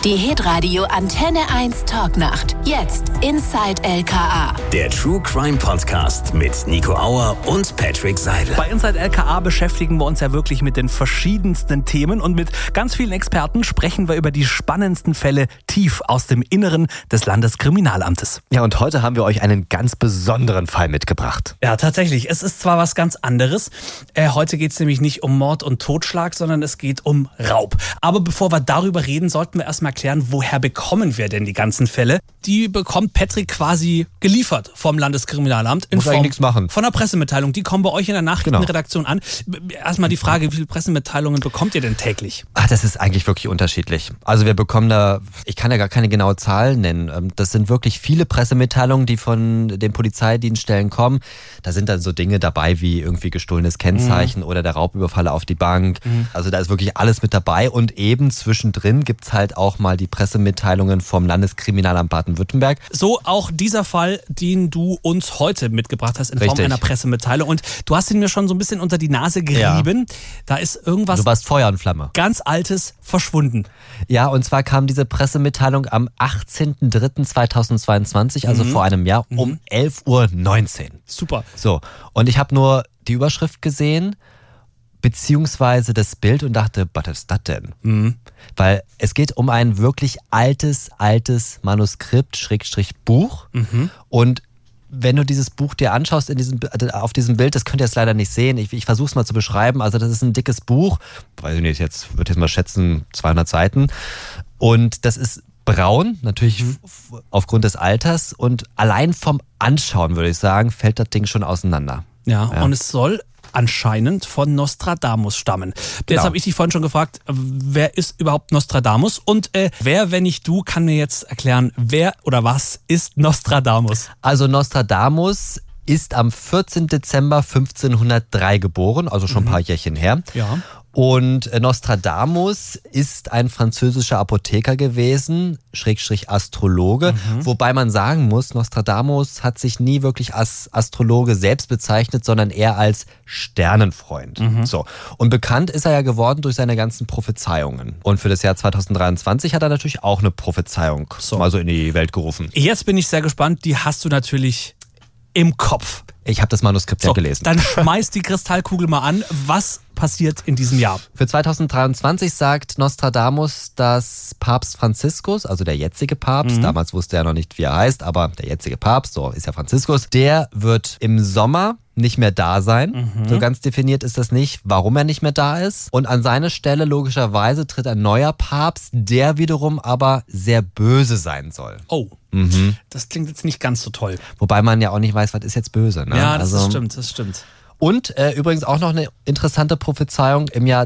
Die Hitradio Antenne 1 Talknacht. Jetzt Inside LKA. Der True Crime Podcast mit Nico Auer und Patrick Seidel. Bei Inside LKA beschäftigen wir uns ja wirklich mit den verschiedensten Themen und mit ganz vielen Experten sprechen wir über die spannendsten Fälle tief aus dem Inneren des Landeskriminalamtes. Ja, und heute haben wir euch einen ganz besonderen Fall mitgebracht. Ja, tatsächlich. Es ist zwar was ganz anderes. Heute geht es nämlich nicht um Mord und Totschlag, sondern es geht um Raub. Aber bevor wir darüber reden, sollten wir erstmal klären, woher bekommen wir denn die ganzen Fälle? Die bekommt Patrick quasi geliefert vom Landeskriminalamt in Muss Form eigentlich nichts machen. von einer Pressemitteilung. Die kommen bei euch in der Nachrichtenredaktion an. Erstmal die Frage, wie viele Pressemitteilungen bekommt ihr denn täglich? Das ist eigentlich wirklich unterschiedlich. Also wir bekommen da, ich kann ja gar keine genaue Zahl nennen. Das sind wirklich viele Pressemitteilungen, die von den Polizeidienststellen kommen. Da sind dann so Dinge dabei wie irgendwie gestohlenes Kennzeichen oder der Raubüberfall auf die Bank. Also da ist wirklich alles mit dabei. Und eben zwischendrin gibt es halt auch mal die Pressemitteilungen vom Landeskriminalamt Baden-Württemberg. So auch dieser Fall, den du uns heute mitgebracht hast in Form einer Pressemitteilung. Und du hast ihn mir schon so ein bisschen unter die Nase gerieben. Ja. Da ist irgendwas Du warst Feuer und Flamme. Ganz Altes verschwunden. Ja, und zwar kam diese Pressemitteilung am 18.03.2022, also vor einem Jahr, um 11.19 Uhr. Super. So, und ich habe nur die Überschrift gesehen, beziehungsweise das Bild und dachte, was ist das denn? Weil es geht um ein wirklich altes Manuskript, Buch. Und wenn du dieses Buch dir anschaust auf diesem Bild, das könnt ihr jetzt leider nicht sehen, ich versuche es mal zu beschreiben, also das ist ein dickes Buch, weiß ich nicht, würde jetzt mal schätzen, 200 Seiten. Und das ist braun, natürlich aufgrund des Alters, und allein vom Anschauen, würde ich sagen, fällt das Ding schon auseinander. Ja, und es soll anscheinend von Nostradamus stammen. Jetzt habe ich dich vorhin schon gefragt, wer ist überhaupt Nostradamus? Und wer, wenn nicht du, kann mir jetzt erklären, wer oder was ist Nostradamus? Also Nostradamus ist am 14. Dezember 1503 geboren, also schon ein paar Jährchen her. Ja. Und Nostradamus ist ein französischer Apotheker gewesen, / Astrologe, wobei man sagen muss, Nostradamus hat sich nie wirklich als Astrologe selbst bezeichnet, sondern eher als Sternenfreund. So. Und bekannt ist er ja geworden durch seine ganzen Prophezeiungen. Und für das Jahr 2023 hat er natürlich auch eine Prophezeiung mal so in die Welt gerufen. Jetzt bin ich sehr gespannt, die hast du natürlich im Kopf. Ich habe das Manuskript ja gelesen. Dann schmeiß die Kristallkugel mal an. Was passiert in diesem Jahr? Für 2023 sagt Nostradamus, dass Papst Franziskus, also der jetzige Papst, damals wusste er noch nicht, wie er heißt, aber der jetzige Papst, so ist ja Franziskus, der wird im Sommer nicht mehr da sein. So ganz definiert ist das nicht, warum er nicht mehr da ist. Und an seine Stelle logischerweise tritt ein neuer Papst, der wiederum aber sehr böse sein soll. Oh, das klingt jetzt nicht ganz so toll. Wobei man ja auch nicht weiß, was ist jetzt böse. Ne? Ja, das stimmt. Und übrigens auch noch eine interessante Prophezeiung im Jahr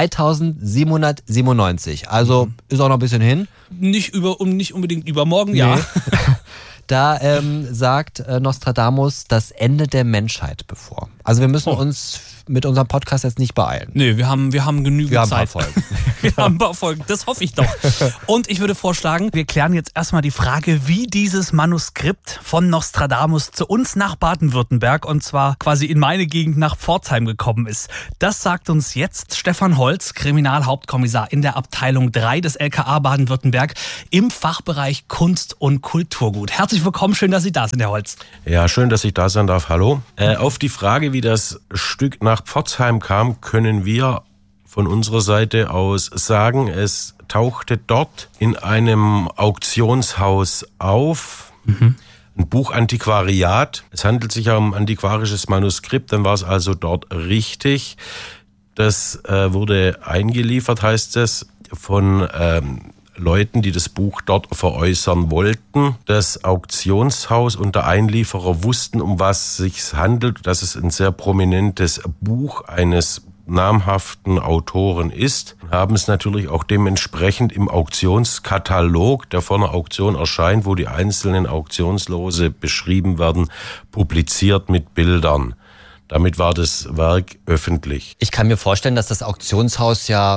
3797. Also ist auch noch ein bisschen hin. Nicht unbedingt übermorgen, ja. Da sagt Nostradamus das Ende der Menschheit bevor. Also wir müssen uns mit unserem Podcast jetzt nicht beeilen. Nee, wir haben genügend Zeit. Wir haben ein paar Folgen, das hoffe ich doch. Und ich würde vorschlagen, wir klären jetzt erstmal die Frage, wie dieses Manuskript von Nostradamus zu uns nach Baden-Württemberg, und zwar quasi in meine Gegend nach Pforzheim gekommen ist. Das sagt uns jetzt Stefan Holz, Kriminalhauptkommissar in der Abteilung 3 des LKA Baden-Württemberg im Fachbereich Kunst und Kulturgut. Herzlich willkommen, schön, dass Sie da sind, Herr Holz. Ja, schön, dass ich da sein darf. Hallo. Auf die Frage, wie das Stück nach Pforzheim kam, können wir von unserer Seite aus sagen, es tauchte dort in einem Auktionshaus auf, ein Buchantiquariat. Es handelt sich ja um ein antiquarisches Manuskript, dann war es also dort richtig. Das wurde eingeliefert, heißt es, von Leuten, die das Buch dort veräußern wollten. Das Auktionshaus und der Einlieferer wussten, um was es sich handelt, dass es ein sehr prominentes Buch eines namhaften Autoren ist, haben es natürlich auch dementsprechend im Auktionskatalog, der vor einer Auktion erscheint, wo die einzelnen Auktionslose beschrieben werden, publiziert mit Bildern. Damit war das Werk öffentlich. Ich kann mir vorstellen, dass das Auktionshaus ja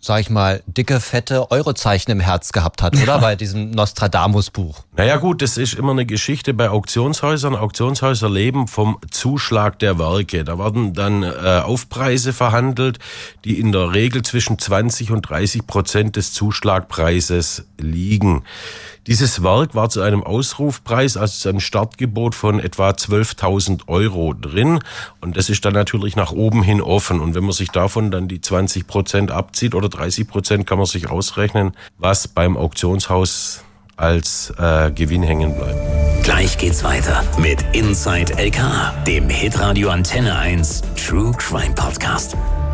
sag ich mal, dicke, fette Eurozeichen im Herz gehabt hat, oder? Bei diesem Nostradamus-Buch. Naja gut, das ist immer eine Geschichte bei Auktionshäusern. Auktionshäuser leben vom Zuschlag der Werke. Da werden dann Aufpreise verhandelt, die in der Regel zwischen 20% und 30% des Zuschlagpreises liegen. Dieses Werk war zu einem Ausrufpreis, also zu einem Startgebot von etwa 12.000 € drin. Und das ist dann natürlich nach oben hin offen. Und wenn man sich davon dann die 20% abzieht oder 30%, kann man sich ausrechnen, was beim Auktionshaus als Gewinn hängen bleibt. Gleich geht's weiter mit Inside LKA, dem Hitradio Antenne 1 True Crime Podcast.